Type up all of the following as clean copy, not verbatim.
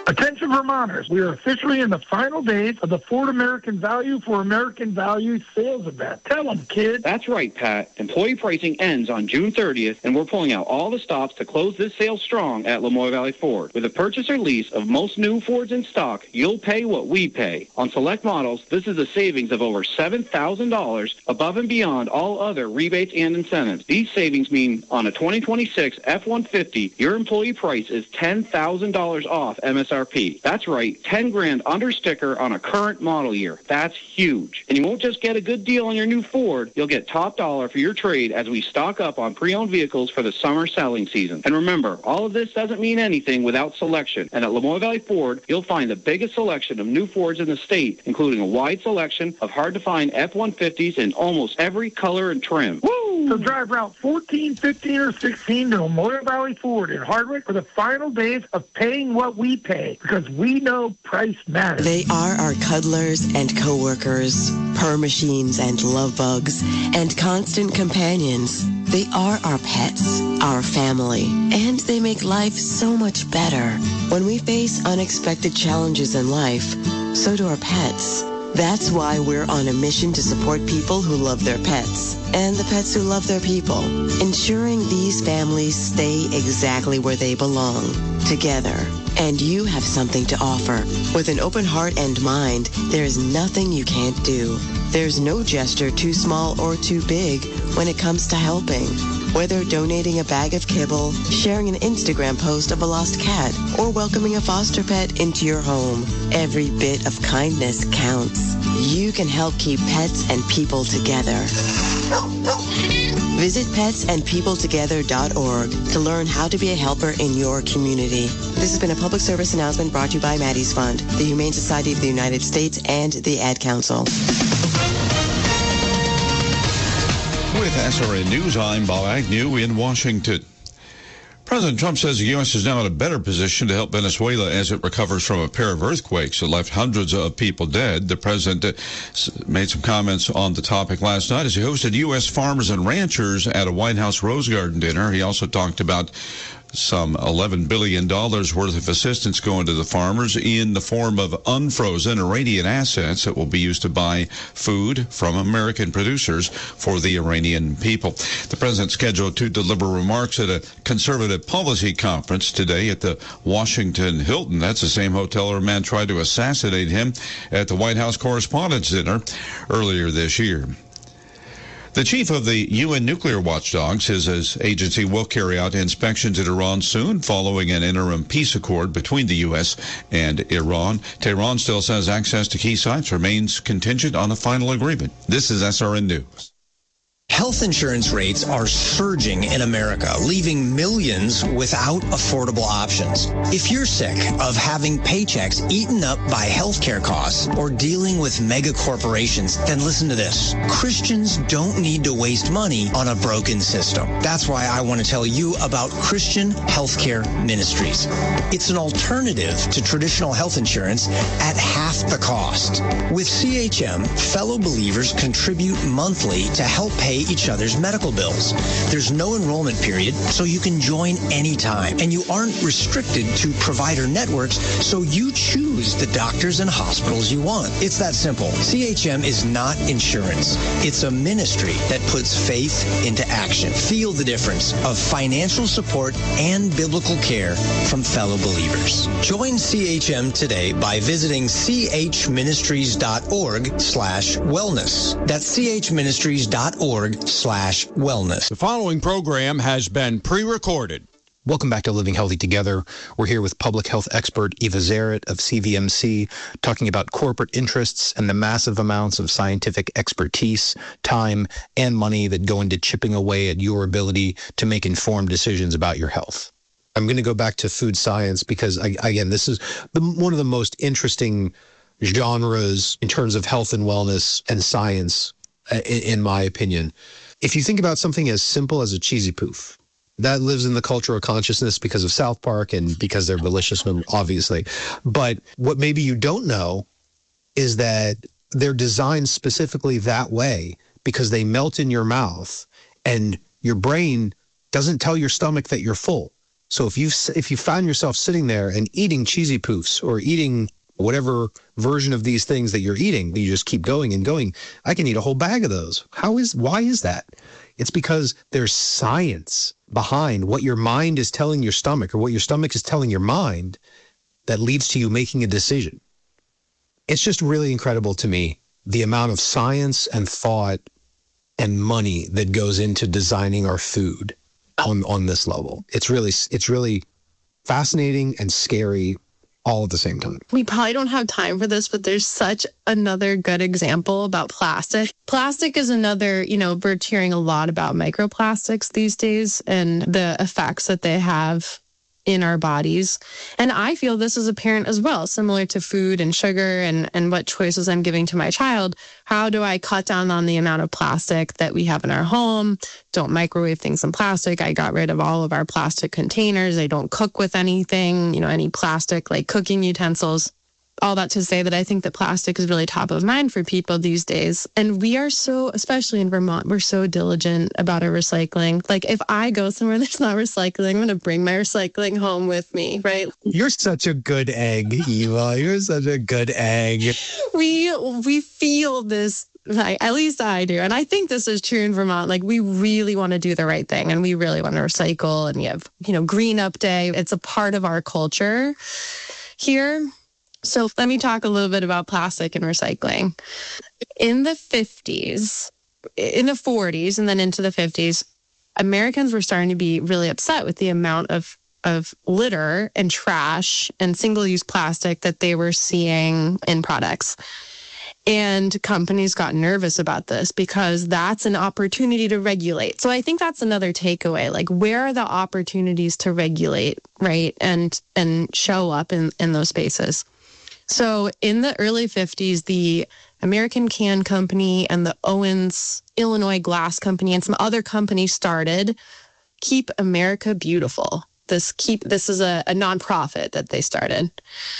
Attention Vermonters, we are officially in the final days of the Ford American Value for American Value sales event. Tell them, kid. That's right, Pat. Employee pricing ends on June 30th, and we're pulling out all the stops to close this sale strong at Lamoille Valley Ford. With a purchase or lease of most new Fords in stock, you'll pay what we pay. On select models, this is a savings of over $7,000 above and beyond all other rebates and incentives. These savings mean on a 2026 F-150, your employee price is $10,000 off MSRP. That's right, 10 grand under sticker on a current model year. That's huge. And you won't just get a good deal on your new Ford, you'll get top dollar for your trade as we stock up on pre-owned vehicles for the summer selling season. And remember, all of this doesn't mean anything without selection. And at Lamoille Valley Ford, you'll find the biggest selection of new Fords in the state, including a wide selection of hard-to-find F-150s in almost every color and trim. Woo! So drive Route 14, 15, or 16 to Lamoille Valley Ford in Hardwick for the final days of paying what we pay, because we know price matters. They are our cuddlers and coworkers, purr machines and love bugs, and constant companions. They are our pets, our family, and they make life so much better. When we face unexpected challenges in life, so do our pets. That's why we're on a mission to support people who love their pets and the pets who love their people, ensuring these families stay exactly where they belong, together. And you have something to offer. With an open heart and mind, there is nothing you can't do. There's no gesture too small or too big when it comes to helping. Whether donating a bag of kibble, sharing an Instagram post of a lost cat, or welcoming a foster pet into your home, every bit of kindness counts. You can help keep pets and people together. Visit petsandpeopletogether.org to learn how to be a helper in your community. This has been a public service announcement brought to you by Maddie's Fund, the Humane Society of the United States, and the Ad Council. With SRN News, I'm Bob Agnew in Washington. President Trump says the U.S. is now in a better position to help Venezuela as it recovers from a pair of earthquakes that left hundreds of people dead. The president made some comments on the topic last night as he hosted U.S. farmers and ranchers at a White House Rose Garden dinner. He also talked about some $11 billion worth of assistance going to the farmers in the form of unfrozen Iranian assets that will be used to buy food from American producers for the Iranian people. The president scheduled to deliver remarks at a conservative policy conference today at the Washington Hilton. That's the same hotel where a man tried to assassinate him at the White House Correspondents' Dinner earlier this year. The chief of the UN nuclear watchdog says his agency will carry out inspections in Iran soon following an interim peace accord between the U.S. and Iran. Tehran still says access to key sites remains contingent on a final agreement. This is SRN News. Health insurance rates are surging in America, leaving millions without affordable options. If you're sick of having paychecks eaten up by healthcare costs or dealing with mega corporations, then listen to this. Christians don't need to waste money on a broken system. That's why I want to tell you about Christian Healthcare Ministries. It's an alternative to traditional health insurance at half the cost. With CHM, fellow believers contribute monthly to help pay each other's medical bills. There's no enrollment period, so you can join anytime. And you aren't restricted to provider networks, so you choose the doctors and hospitals you want. It's that simple. CHM is not insurance. It's a ministry that puts faith into action. Feel the difference of financial support and biblical care from fellow believers. Join CHM today by visiting chministries.org/wellness. That's chministries.org/wellness. The following program has been pre-recorded. Welcome back to Living Healthy Together. We're here with public health expert Eva Zaret of CVMC, talking about corporate interests and the massive amounts of scientific expertise, time, and money that go into chipping away at your ability to make informed decisions about your health. I'm going to go back to food science because, again, this is one of the most interesting genres in terms of health and wellness and science, in my opinion. If you think about something as simple as a cheesy poof, that lives in the cultural consciousness because of South Park and because they're delicious, obviously. But what maybe you don't know is that they're designed specifically that way because they melt in your mouth and your brain doesn't tell your stomach that you're full. So if you found yourself sitting there and eating cheesy poofs or eating whatever version of these things that you're eating, you just keep going and going. I can eat a whole bag of those. Why is that? It's because there's science behind what your mind is telling your stomach or what your stomach is telling your mind that leads to you making a decision. It's just really incredible to me, the amount of science and thought and money that goes into designing our food on this level. It's really fascinating and scary all at the same time. We probably don't have time for this, but there's such another good example about plastic. Plastic is another, we're hearing a lot about microplastics these days and the effects that they have in our bodies. And I feel this is apparent as well, similar to food and sugar and what choices I'm giving to my child. How do I cut down on the amount of plastic that we have in our home? Don't microwave things in plastic. I got rid of all of our plastic containers. I don't cook with anything, any plastic like cooking utensils. All that to say that I think that plastic is really top of mind for people these days. And we are so, especially in Vermont, we're so diligent about our recycling. Like if I go somewhere that's not recycling, I'm going to bring my recycling home with me, right? You're such a good egg, Eva. You're such a good egg. We feel this, like, at least I do. And I think this is true in Vermont. Like we really want to do the right thing and we really want to recycle. And we have, Green Up Day. It's a part of our culture here. So let me talk a little bit about plastic and recycling. In the 40s, and then into the 50s, Americans were starting to be really upset with the amount of litter and trash and single-use plastic that they were seeing in products. And companies got nervous about this because that's an opportunity to regulate. So I think that's another takeaway. Like, where are the opportunities to regulate, right? And show up in those spaces. So in the early 50s, the American Can Company and the Owens Illinois Glass Company and some other companies started Keep America Beautiful. This is a nonprofit that they started.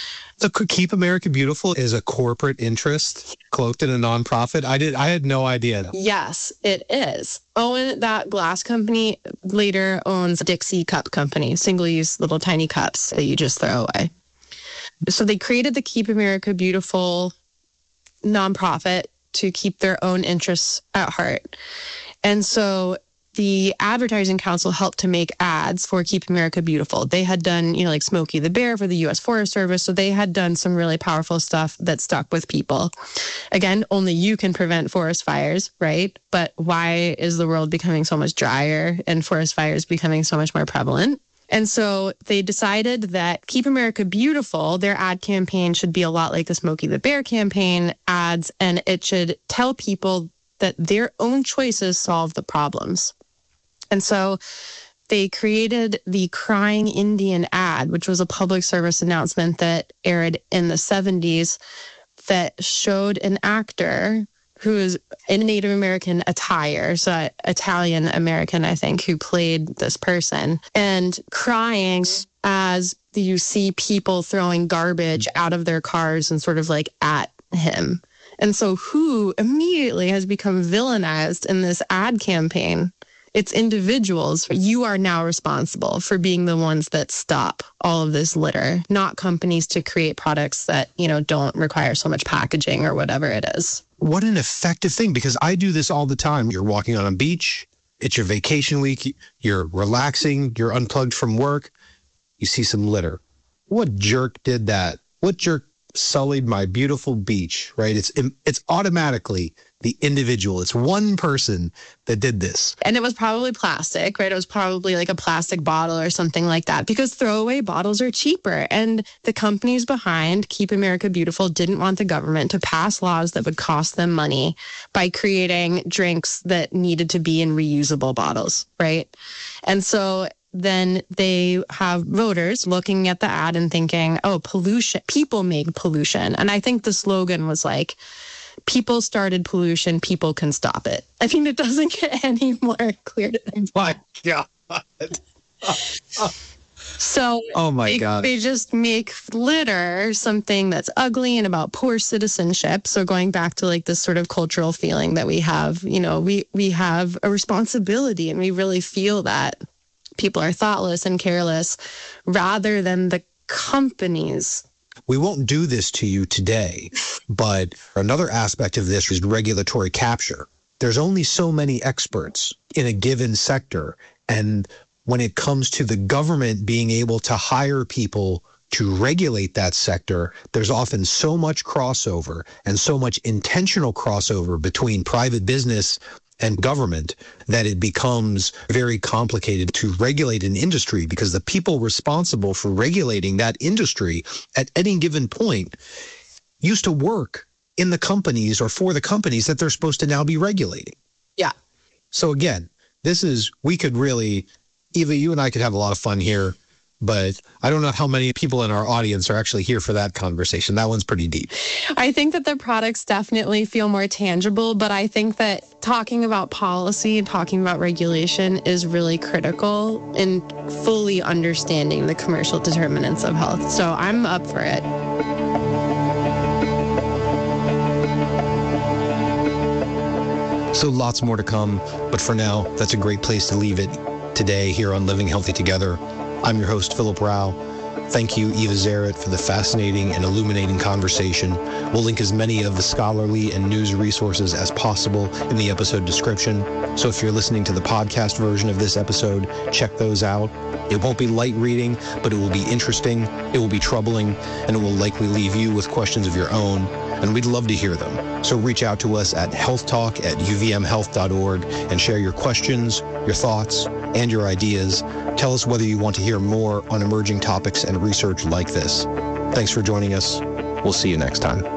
So Keep America Beautiful is a corporate interest cloaked in a nonprofit? I had no idea. Yes, it is. That glass company later owns Dixie Cup Company, single-use little tiny cups that you just throw away. So they created the Keep America Beautiful nonprofit to keep their own interests at heart. And so the Advertising Council helped to make ads for Keep America Beautiful. They had done, like Smokey the Bear for the U.S. Forest Service. So they had done some really powerful stuff that stuck with people. Again, only you can prevent forest fires, right? But why is the world becoming so much drier and forest fires becoming so much more prevalent? And so they decided that Keep America Beautiful, their ad campaign should be a lot like the Smokey the Bear campaign ads, and it should tell people that their own choices solve the problems. And so they created the Crying Indian ad, which was a public service announcement that aired in the 70s that showed an actor who is in Native American attire, so Italian American, I think, who played this person, and crying as you see people throwing garbage out of their cars and sort of like at him. And so who immediately has become villainized in this ad campaign? It's individuals. You are now responsible for being the ones that stop all of this litter, not companies to create products that, don't require so much packaging or whatever it is. What an effective thing, because I do this all the time. You're walking on a beach, it's your vacation week, you're relaxing, you're unplugged from work, you see some litter. What jerk did that? What jerk sullied my beautiful beach, right? It's automatically the individual. It's one person that did this. And it was probably plastic, right? It was probably like a plastic bottle or something like that, because throwaway bottles are cheaper. And the companies behind Keep America Beautiful didn't want the government to pass laws that would cost them money by creating drinks that needed to be in reusable bottles, right? And so then they have voters looking at the ad and thinking, oh, pollution, people make pollution. And I think the slogan was like, people started pollution, people can stop it. I mean, it doesn't get any more clear to them. My God. So oh my God. They just make litter something that's ugly and about poor citizenship. So going back to like this sort of cultural feeling that we have, we have a responsibility, and we really feel that. people are thoughtless and careless rather than the companies. We won't do this to you today, but another aspect of this is regulatory capture. There's only so many experts in a given sector, and when it comes to the government being able to hire people to regulate that sector, there's often so much crossover and so much intentional crossover between private business and government that it becomes very complicated to regulate an industry, because the people responsible for regulating that industry at any given point used to work in the companies or for the companies that they're supposed to now be regulating. Yeah. So again, we could really, Eva, you and I could have a lot of fun here, but I don't know how many people in our audience are actually here for that conversation. That one's pretty deep. I think that the products definitely feel more tangible, but I think that talking about policy and talking about regulation is really critical in fully understanding the commercial determinants of health. So I'm up for it. So lots more to come, but for now, that's a great place to leave it today here on Living Healthy Together. I'm your host, Philip Rao. Thank you, Eva Zaret, for the fascinating and illuminating conversation. We'll link as many of the scholarly and news resources as possible in the episode description. So if you're listening to the podcast version of this episode, check those out. It won't be light reading, but it will be interesting, it will be troubling, and it will likely leave you with questions of your own, and we'd love to hear them. So reach out to us at healthtalk@uvmhealth.org and share your questions, your thoughts, and your ideas. Tell us whether you want to hear more on emerging topics and research like this. Thanks for joining us. We'll see you next time.